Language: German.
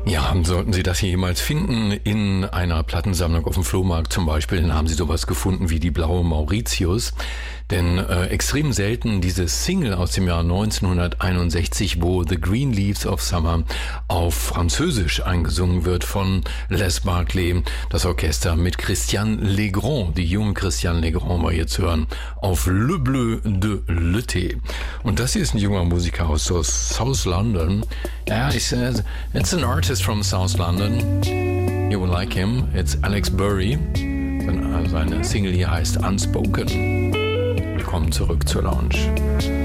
Ja, sollten Sie das hier jemals finden, in einer Plattensammlung auf dem Flohmarkt zum Beispiel, dann haben Sie sowas gefunden wie die Blaue Mauritius. Denn extrem selten diese Single aus dem Jahr 1961, wo The Green Leaves of Summer auf Französisch eingesungen wird von Les Barclay, das Orchester mit Christian Legrand, die junge Christian Legrand war hier zu hören, auf Le Bleu de l'été. Und das hier ist ein junger Musiker aus South London. Ja, it's an artist from South London. You will like him. It's Alex Burry. Seine Single hier heißt Unspoken. Willkommen zurück zur Lounge.